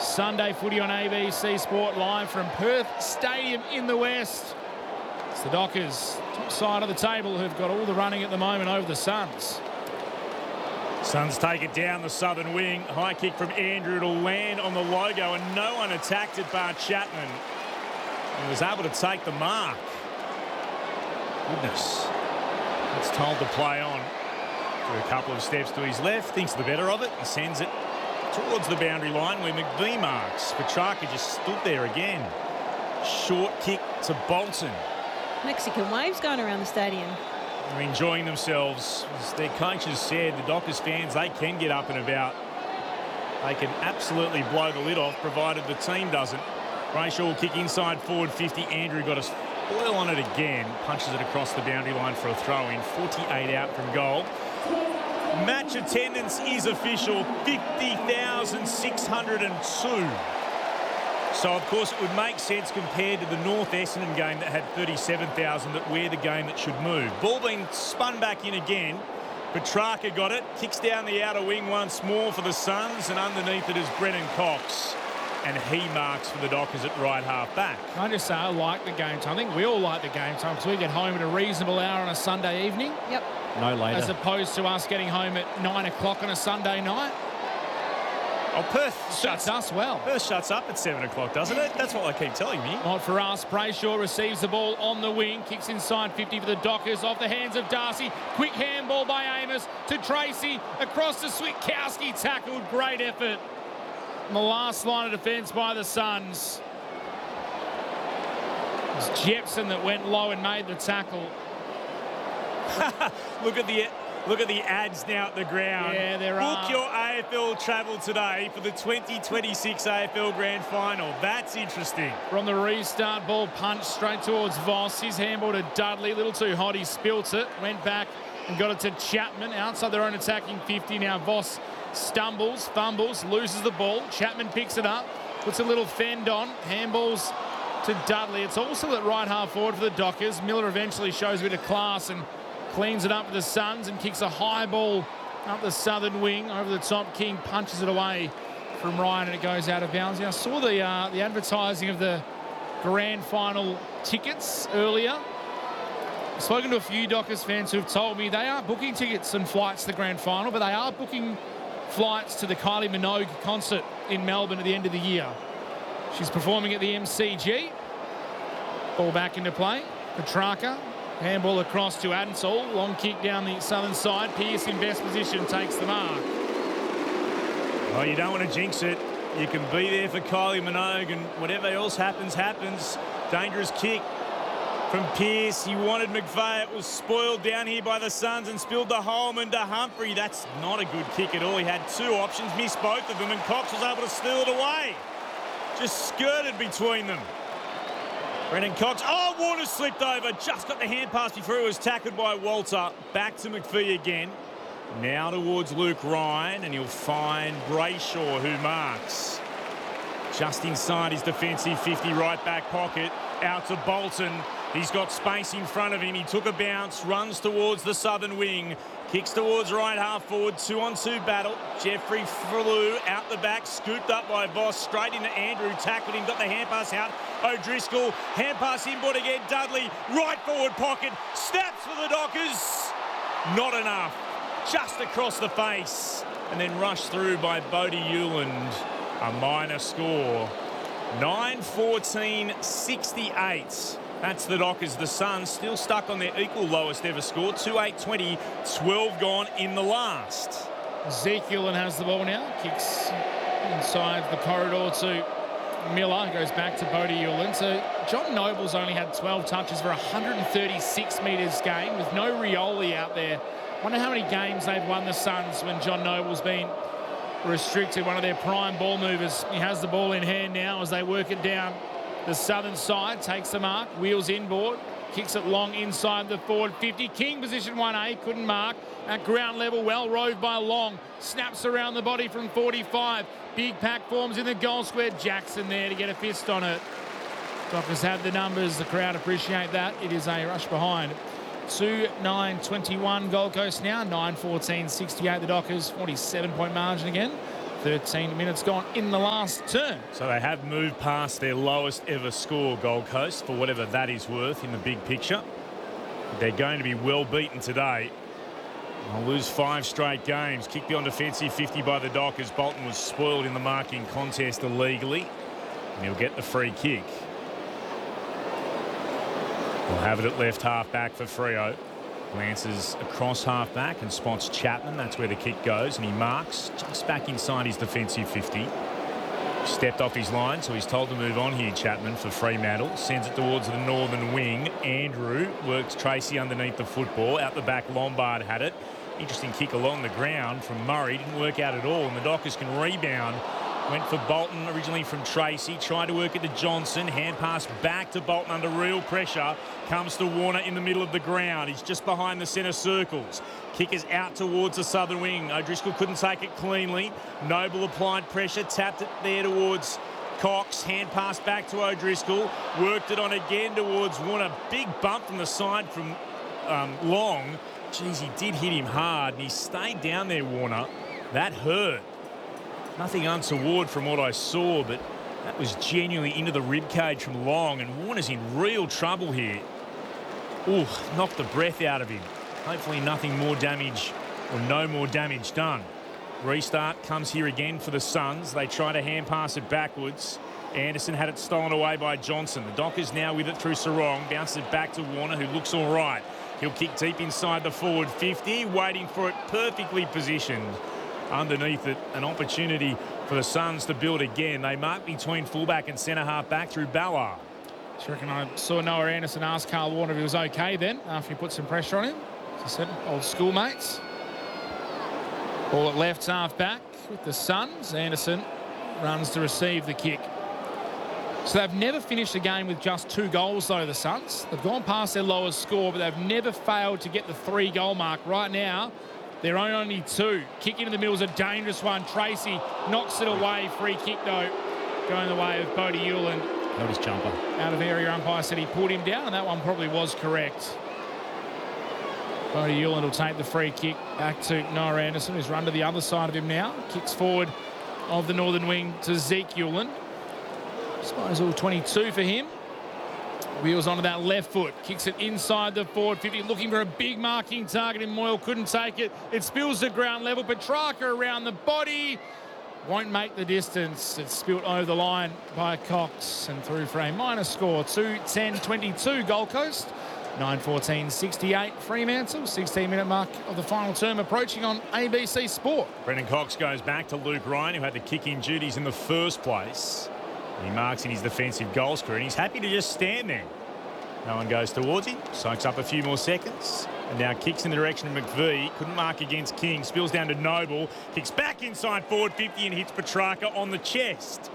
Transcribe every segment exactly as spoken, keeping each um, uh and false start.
Sunday footy on A B C Sport live from Perth Stadium in the West. It's the Dockers, top side of the table, who've got all the running at the moment over the Suns. Suns take it down the southern wing. High kick from Andrew. It'll land on the logo, and no one attacked it bar Chapman. He was able to take the mark. Goodness. It's told to play on. Do a couple of steps to his left, thinks the better of it, and sends it towards the boundary line where McVie marks. Petrarca just stood there again. Short kick to Bolton. Mexican waves going around the stadium. They're enjoying themselves. As their coaches said, the Dockers fans, they can get up and about. They can absolutely blow the lid off, provided the team doesn't. Brayshaw will kick inside forward fifty. Andrew got a spoil on it again. Punches it across the boundary line for a throw-in. forty-eight out from goal. Match attendance is official, fifty thousand six hundred two. So, of course, it would make sense compared to the North Essendon game that had thirty-seven thousand that we're the game that should move. Ball being spun back in again. Petrarca got it, kicks down the outer wing once more for the Suns, and underneath it is Brennan Cox. And he marks for the Dockers at right half back. Can I just say I like the game time? I think we all like the game time because we get home at a reasonable hour on a Sunday evening. Yep. No later. As opposed to us getting home at nine o'clock on a Sunday night. Oh, Perth Shuts shuts us well. Perth shuts up at seven o'clock, doesn't it? That's what they keep telling me. Not for us. Brayshaw receives the ball on the wing. Kicks inside fifty for the Dockers off the hands of Darcy. Quick handball by Amos to Tracy. Across to Switkowski. Tackled. Great effort. On the last line of defence by the Suns. It was Jepson that went low and made the tackle. Look at the look at the ads now at the ground. Yeah, there Book are. your A F L travel today for the twenty twenty-six A F L Grand Final. That's interesting. From the restart, ball punched straight towards Voss. His handball to Dudley. A little too hot. He spilt it. Went back and got it to Chapman. Outside their own attacking fifty. Now Voss stumbles, fumbles, loses the ball. Chapman picks it up. Puts a little fend on. Handballs to Dudley. It's also at right half forward for the Dockers. Miller eventually shows a bit of class and cleans it up for the Suns and kicks a high ball up the southern wing over the top. King punches it away from Ryan and it goes out of bounds. Now, I saw the uh, the advertising of the grand final tickets earlier. I've spoken to a few Dockers fans who've told me they are booking tickets and flights to the grand final, but they are booking flights to the Kylie Minogue concert in Melbourne at the end of the year. She's performing at the M C G. Ball back into play. Petrarca. Handball across to Adensall. Long kick down the southern side. Pearce in best position takes the mark. Well, you don't want to jinx it. You can be there for Kylie Minogue, and whatever else happens, happens. Dangerous kick from Pearce. He wanted McVeigh. It was spoiled down here by the Suns and spilled the Holman to Humphrey. That's not a good kick at all. He had two options, missed both of them, and Cox was able to steal it away. Just skirted between them. Brennan Cox. Oh, Warner slipped over. Just got the hand pass before it was tackled by Walter. Back to McVie again. Now towards Luke Ryan, and he'll find Brayshaw, who marks. Just inside his defensive fifty, right back pocket. Out to Bolton. He's got space in front of him. He took a bounce, runs towards the southern wing. Kicks towards right half forward, two on two battle. Jeffrey flew out the back, scooped up by Voss, straight into Andrew, tackled him, got the hand pass out. O'Driscoll, hand pass inboard again, Dudley, right forward pocket, snaps for the Dockers. Not enough, just across the face. And then rushed through by Bodie Hewland. A minor score, nine fourteen sixty-eight. That's the Dockers. The Suns still stuck on their equal lowest ever score. two eight twenty, twelve gone in the last. Ezekiel has the ball now. Kicks inside the corridor to Miller. Goes back to Bodie Hewland. So John Noble's only had twelve touches for one hundred thirty-six metres game with no Rioli out there. Wonder how many games they've won, the Suns, when John Noble's been restricted, one of their prime ball movers. He has the ball in hand now as they work it down the southern side. Takes the mark, wheels inboard, kicks it long inside the forward fifty. King position one A, couldn't mark. At ground level, well roved by Long. Snaps around the body from forty-five. Big pack forms in the goal square. Jackson there to get a fist on it. Dockers have the numbers. The crowd appreciate that. It is a rush behind. two nine twenty-one Gold Coast now. nine fourteen sixty-eight the Dockers. forty-seven point margin again. thirteen minutes gone in the last term. So they have moved past their lowest ever score, Gold Coast, for whatever that is worth in the big picture. They're going to be well beaten today. They'll lose five straight games. Kick beyond defensive fifty by the Dockers. Bolton was spoiled in the marking contest illegally. And he'll get the free kick. We'll have it at left half back for Freo. Glances across half back and spots Chapman. That's where the kick goes, and he marks just back inside his defensive fifty. Stepped off his line, so he's told to move on here, Chapman, for Fremantle. Sends it towards the northern wing. Andrew works Tracy underneath the football. Out the back, Lombard had it. Interesting kick along the ground from Murray. Didn't work out at all, and the Dockers can rebound. Went for Bolton originally from Tracy. Tried to work it to Johnson. Hand pass back to Bolton under real pressure. Comes to Warner in the middle of the ground. He's just behind the centre circles. Kick is out towards the southern wing. O'Driscoll couldn't take it cleanly. Noble applied pressure. Tapped it there towards Cox. Hand pass back to O'Driscoll. Worked it on again towards Warner. Big bump from the side from um, Long. Geez, he did hit him hard. And he stayed down there, Warner. That hurt. Nothing untoward from what I saw, but that was genuinely into the ribcage from Long, and Warner's in real trouble here. Ooh, knocked the breath out of him. Hopefully nothing more damage or no more damage done. Restart comes here again for the Suns. They try to hand pass it backwards. Anderson had it stolen away by Johnson. The Dockers now with it through Sarong. Bounces it back to Warner, who looks all right. He'll kick deep inside the forward fifty, waiting for it, perfectly positioned. Underneath it, an opportunity for the Suns to build again. They mark between fullback and centre half back through Ballard. I reckon I saw Noah Anderson ask Carl Warner if he was okay then after he put some pressure on him. As I said, old schoolmates. Ball at left half back with the Suns. Anderson runs to receive the kick. So they've never finished a game with just two goals though, the Suns. They've gone past their lowest score, but they've never failed to get the three goal mark. Right now, they're only two. Kick into the middle is a dangerous one. Tracy knocks it away. Free kick, though, going the way of Bodie Hewland. Held his jumper. Out of area, umpire said he pulled him down, and that one probably was correct. Bodie Hewland will take the free kick back to Noah Anderson, who's run to the other side of him now. Kicks forward of the northern wing to Zeke Hewland. Disposal twenty-two for him. Wheels onto that left foot. Kicks it inside the forward fifty. Looking for a big marking target, and Moyle couldn't take it. It spills to ground level. Petrarca around the body. Won't make the distance. It's spilt over the line by Cox and through for a minor score. two ten twenty-two Gold Coast. nine fourteen sixty-eight Fremantle. sixteen minute mark of the final term approaching on A B C Sport. Brendan Cox goes back to Luke Ryan, who had the kicking duties in the first place. He marks in his defensive goal scorer, and he's happy to just stand there. No one goes towards him, soaks up a few more seconds, and now kicks in the direction of McVee. Couldn't mark against King, spills down to Noble, kicks back inside forward fifty and hits Petrarca on the chest.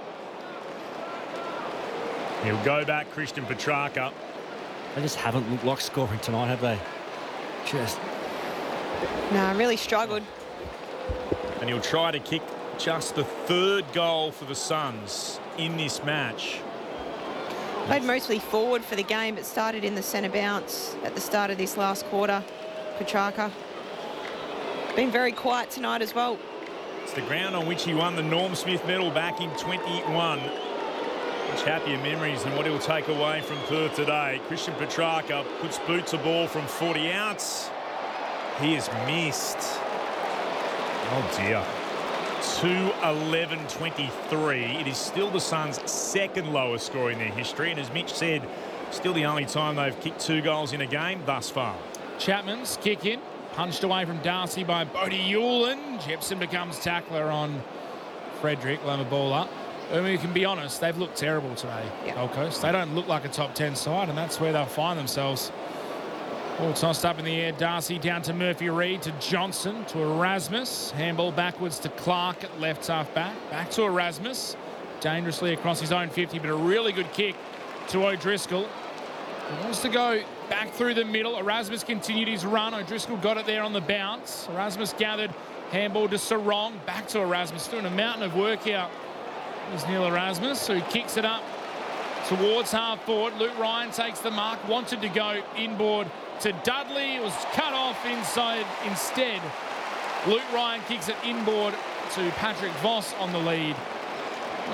He'll go back, Christian Petrarca. They just haven't looked like scoring tonight, have they? Just. No, really struggled. And he'll try to kick just the third goal for the Suns in this match. Played mostly forward for the game, but started in the centre bounce at the start of this last quarter. Petrarca. Been very quiet tonight as well. It's the ground on which he won the Norm Smith medal back in twenty-one. Much happier memories than what he'll take away from Perth today. Christian Petrarca puts boots a ball from forty outs. He has missed. Oh dear. two eleven twenty-three. It is still the Suns' second lowest score in their history, and as Mitch said, still the only time they've kicked two goals in a game thus far. Chapman's kick in, punched away from Darcy by Bodie Hewland. Jepson becomes tackler on Frederick Lamabula. I mean, we can be honest, they've looked terrible today, yeah. Gold Coast. They don't look like a top ten side, and that's where they'll find themselves. All tossed up in the air. Darcy down to Murphy Reid, to Johnson, to Erasmus. Handball backwards to Clark at left half back. Back to Erasmus. Dangerously across his own fifty, but a really good kick to O'Driscoll. He wants to go back through the middle. Erasmus continued his run. O'Driscoll got it there on the bounce. Erasmus gathered. Handball to Sarong. Back to Erasmus. Doing a mountain of work out. There's Neil Erasmus, who kicks it up towards half forward. Luke Ryan takes the mark. Wanted to go inboard to Dudley. It was cut off inside instead. Luke Ryan kicks it inboard to Patrick Voss on the lead.